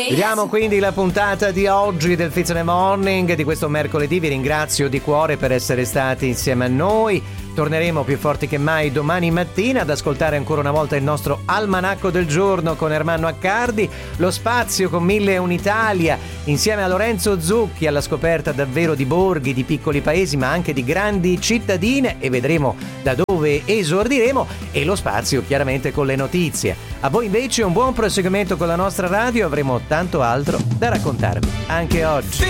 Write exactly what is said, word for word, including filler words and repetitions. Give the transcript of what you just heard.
Vediamo quindi la puntata di oggi del Fits in the Morning di questo mercoledì. Vi ringrazio di cuore per essere stati insieme a noi. Torneremo più forti che mai domani mattina ad ascoltare ancora una volta il nostro almanacco del giorno con Ermanno Accardi, lo spazio con Mille e un'Italia insieme a Lorenzo Zucchi alla scoperta davvero di borghi, di piccoli paesi ma anche di grandi cittadine, e vedremo da dove esordiremo, e lo spazio chiaramente con le notizie. A voi invece un buon proseguimento con la nostra radio, avremo tanto altro da raccontarvi anche oggi.